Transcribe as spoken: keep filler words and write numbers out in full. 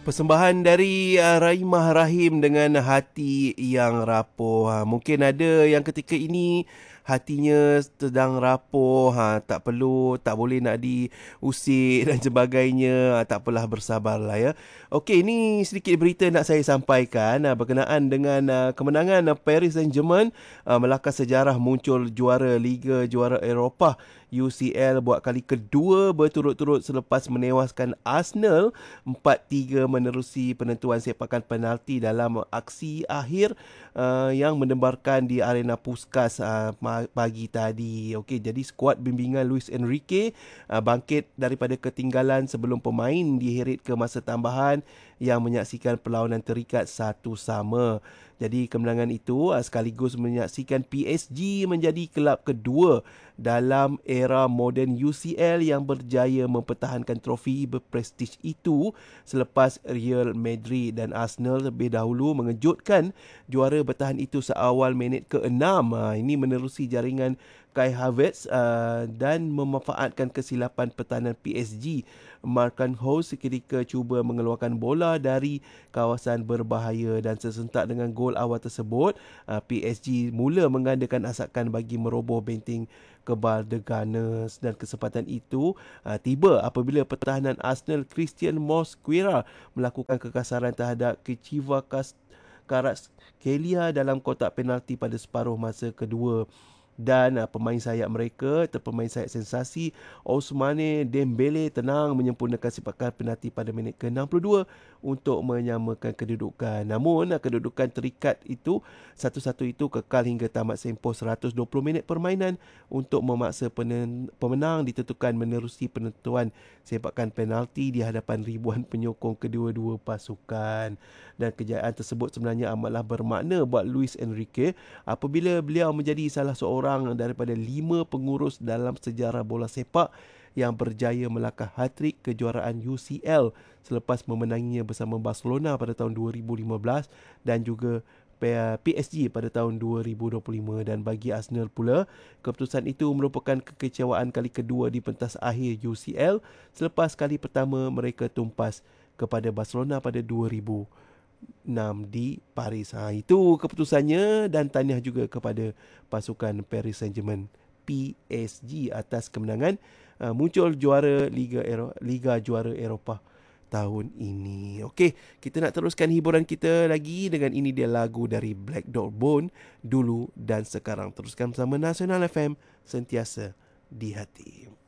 Persembahan dari uh, Rahimah Rahim dengan Hati yang Rapuh. Ha, mungkin ada yang ketika ini hatinya sedang rapuh, ha, tak perlu, tak boleh nak diusik dan sebagainya. Ha, tak apalah, bersabarlah ya. Okey, ini sedikit berita nak saya sampaikan ha, berkenaan dengan uh, kemenangan uh, Paris Saint-Germain uh, melakar sejarah muncul juara Liga Juara Eropah U C L buat kali kedua berturut-turut selepas menewaskan Arsenal empat tiga menerusi penentuan sepakan penalti dalam aksi akhir uh, yang mendembarkan di Arena Puskás uh, pagi tadi. Okey, jadi skuad bimbingan Luis Enrique uh, bangkit daripada ketinggalan sebelum pemain diheret ke masa tambahan yang menyaksikan perlawanan terikat satu sama. Jadi kemenangan itu uh, sekaligus menyaksikan P S G menjadi kelab kedua dalam era moden U C L yang berjaya mempertahankan trofi berprestij itu selepas Real Madrid dan Arsenal lebih dahulu mengejutkan juara bertahan itu seawal minit ke enam. Ha, ini menerusi jaringan Kai Havertz uh, dan memanfaatkan kesilapan pertahanan P S G. Marquinhos seketika cuba mengeluarkan bola dari kawasan berbahaya dan sesentak dengan gol awal tersebut, uh, P S G mula menggandakan asakan bagi meroboh benteng kebal The Gunners, dan kesempatan itu uh, tiba apabila pertahanan Arsenal Christian Mosquera melakukan kekasaran terhadap Keciva Kvaratskhelia dalam kotak penalti pada separuh masa kedua. Dan uh, pemain sayap mereka atau pemain sayap sensasi Ousmane Dembele tenang menyempurnakan sepakan penalti pada minit ke enam puluh dua untuk menyamakan kedudukan. Namun uh, kedudukan terikat itu satu-satu itu kekal hingga tamat tempoh seratus dua puluh minit permainan untuk memaksa penen- pemenang ditentukan menerusi penentuan sepakan penalti di hadapan ribuan penyokong kedua-dua pasukan. Dan kejayaan tersebut sebenarnya amatlah bermakna buat Luis Enrique apabila beliau menjadi salah seorang daripada lima pengurus dalam sejarah bola sepak yang berjaya melakar hat-trick kejuaraan U C L selepas memenanginya bersama Barcelona pada tahun dua ribu lima belas dan juga P S G pada tahun dua ribu dua puluh lima. Dan bagi Arsenal pula, keputusan itu merupakan kekecewaan kali kedua di pentas akhir U C L selepas kali pertama mereka tumpas kepada Barcelona pada dua ribu enam di Paris. Ha, itu keputusannya, dan tahniah juga kepada pasukan Paris Saint-Germain P S G atas kemenangan uh, muncul juara Liga Ero- Liga Juara Eropah tahun ini. Okey, kita nak teruskan hiburan kita lagi dengan ini dia lagu dari Black Dog Bone, Dulu dan Sekarang. Teruskan bersama Nasional F M, sentiasa di hati.